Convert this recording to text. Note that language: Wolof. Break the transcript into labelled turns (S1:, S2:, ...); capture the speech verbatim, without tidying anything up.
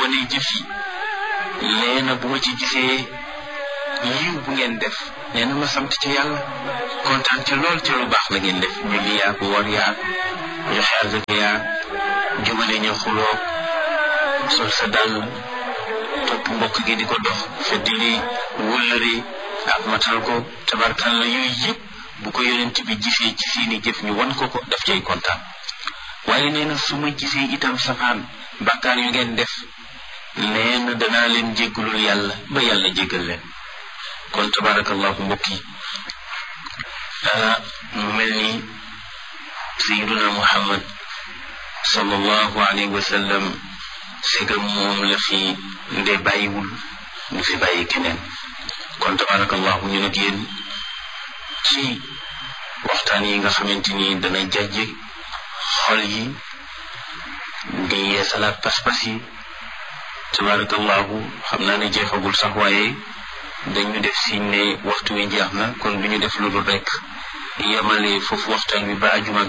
S1: xoolee jëf yi nee na bu ma ci gisee yiw bu ngeen def nee na ma sant ci yàlla kontaan ci lool ci lu baax la ngeen def julli yaag woor yaag joxe azaka yaag jubale ñu xuloo sol sa dàll topp mbokk gi di ko dox feddili wëllëri ak matal ko tabarkal la yooyu yëpp bu ko yonent bi gisee ci seeni jëf ñu wan ko ko daf cay kontaan waaye nee na su ma gisee itam safaan bàkkaar yu ngeen def nee na danaa leen jéggalul yàlla ba yàlla jéggal leen kon tabarakallahu mbokk yi mu mel ni sayyiduna muhammad sallallahu alayhi wa sallam segam moom la fi nde bàyyiwul du fi bàyyi keneen kon tabarakallahu ñu nag yéen ci waxtaan yi nga xamante ni dana jajje xol yi di yeesalaat pas-pas yi tabarakallahu xam naa ne jeexagul sax waaye dañu def siñ ne waxtu wi jeex na kon du ñu def lu dul rek yemale foofu waxtaan wi ba ajuma